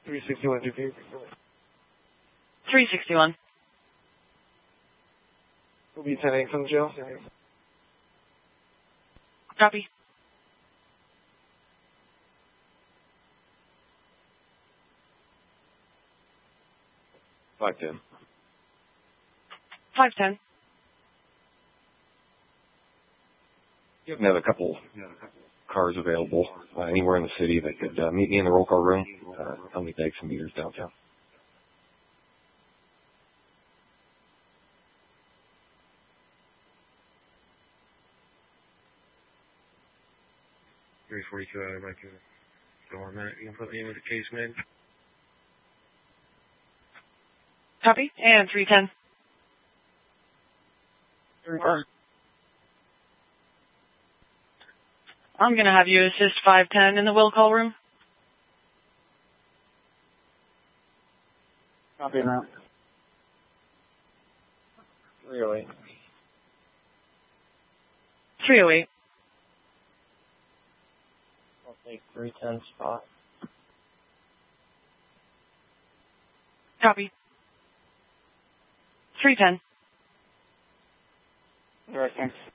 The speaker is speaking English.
361, 361. Will be 10-8 from the jail. Copy. $510. 510. You have a couple cars available anywhere in the city that could meet me in the roll call room. Help me take some meters downtown. $342, I'd like to go on that. You can put me in with the case, man. Copy. And 310. I'm going to have you assist 510 in the will call room. Copy that. 308. 308. I'll take 310 spot. Copy. 310. All right, thanks.